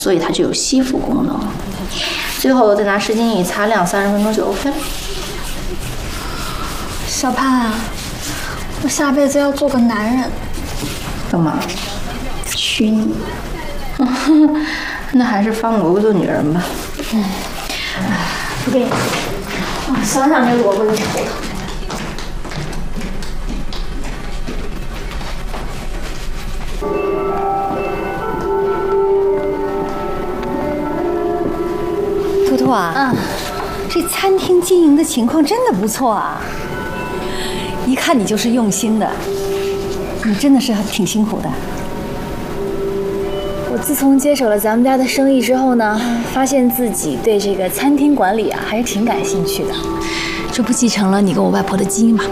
所以它就有吸附功能。最后再拿湿巾一擦亮，30分钟就 OK 了。 小盼啊，我下辈子要做个男人。 干嘛？娶你？那还是放萝卜做女人吧。不跟你说，想想这萝卜就头疼。 图图啊，这餐厅经营的情况真的不错啊，一看你就是用心的，你真的是挺辛苦的。 我自从接手了咱们家的生意之后呢，发现自己对这个餐厅管理啊还是挺感兴趣的，这不继承了你跟我外婆的基因吗？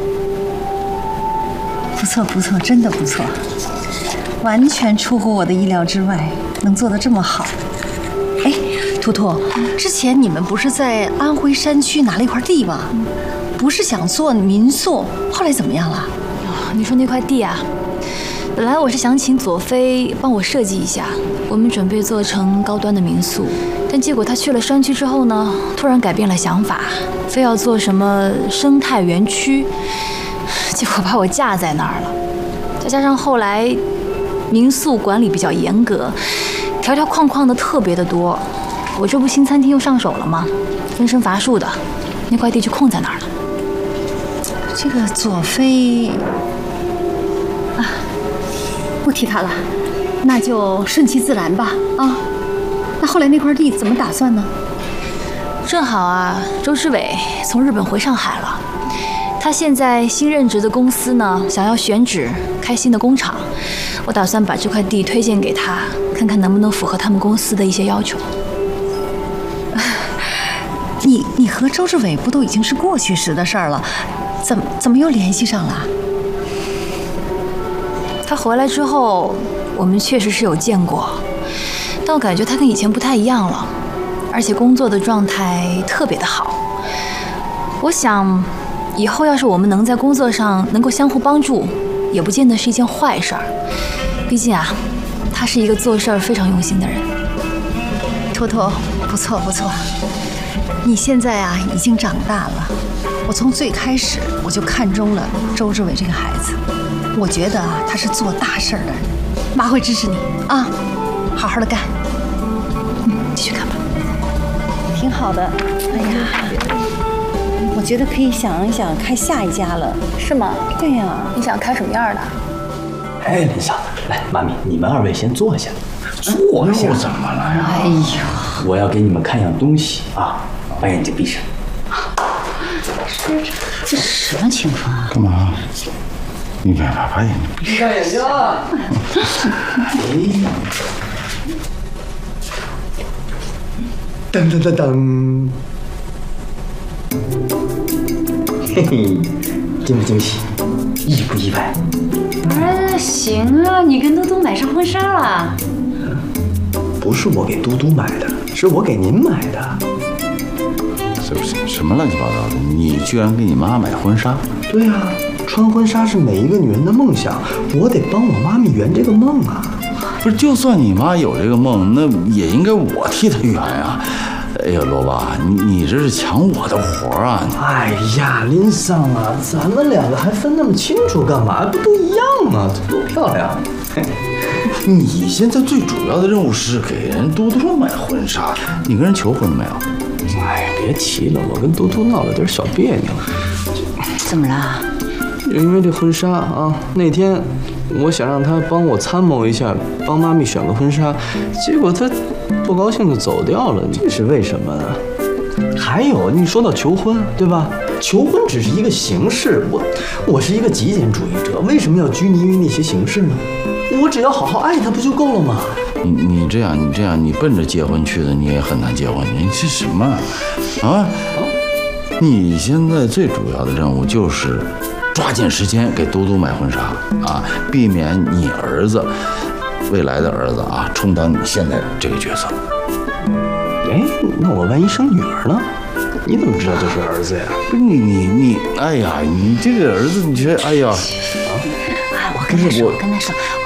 不错不错，真的不错，完全出乎我的意料之外，能做得这么好。哎，图图，之前你们不是在安徽山区拿了一块地吗？不是想做民宿，后来怎么样了？ 你说那块地啊，本来我是想请左飞帮我设计一下，我们准备做成高端的民宿，但结果他去了山区之后呢，突然改变了想法，非要做什么生态园区，结果把我架在那儿了。再加上后来民宿管理比较严格，条条框框的特别的多，我这不新餐厅又上手了吗？分身乏术的，那块地就空在那儿了。 这个左飞啊，不提他了，那就顺其自然吧啊。那后来那块地怎么打算呢？ 正好啊，周志伟从日本回上海了，他现在新任职的公司呢，想要选址开新的工厂，我打算把这块地推荐给他，看看能不能符合他们公司的一些要求。 你和周志伟不都已经是过去时的事儿了，怎么又联系上了？ 他回来之后，我们确实是有见过，但我感觉他跟以前不太一样了，而且工作的状态特别的好。我想，以后要是我们能在工作上能够相互帮助，也不见得是一件坏事儿。毕竟啊，他是一个做事儿非常用心的人。 图图，不错不错，你现在啊已经长大了。我从最开始我就看中了周志伟这个孩子，我觉得啊他是做大事儿的人，妈会支持你啊，好好的干。 继续看吧。 挺好的。哎呀，我觉得可以想一想开下一家了。 是吗？ 对呀。 你想开什么样的？ 哎，林嫂，来，妈咪，你们二位先坐下，坐下。 又怎么了呀？ 哎呦， 我要给你们看样东西啊，把眼睛闭上。 这什么情况啊？ 干嘛？你别把眼睛闭闭上眼睛啊！噔噔噔噔，嘿嘿，惊不惊喜？意不意外？ 哎，行啊，你跟嘟嘟买上婚纱了？ 不是我给嘟嘟买的，是我给您买的。 什么乱七八糟的？你居然给你妈买婚纱？ 对啊，穿婚纱是每一个女人的梦想，我得帮我妈咪圆这个梦啊。 不是，就算你妈有这个梦，那也应该我替她圆呀。哎呀，萝卜，你这是抢我的活啊！ 哎呀，林桑啊，咱们两个还分那么清楚干嘛？不都一样吗？多漂亮！ 你现在最主要的任务是给人嘟嘟买婚纱，你跟人求婚了没有？ 哎，别提了，我跟嘟嘟闹了点小别扭。 怎么了？ 因为这婚纱啊，那天我想让他帮我参谋一下，帮妈咪选个婚纱，结果他不高兴就走掉了，这是为什么呢？还有，你说到求婚，对吧？求婚只是一个形式，我是一个极简主义者，为什么要拘泥于那些形式呢？我只要好好爱他不就够了吗？ 你这样，你奔着结婚去的，你也很难结婚。你这什么啊？你现在最主要的任务就是抓紧时间给嘟嘟买婚纱啊，避免你儿子未来的儿子啊充当你现在这个角色。 哎，那我万一生女儿呢？你怎么知道这是儿子呀？ 不是你，哎呀，你这个儿子，你这，哎呀， 我跟他说，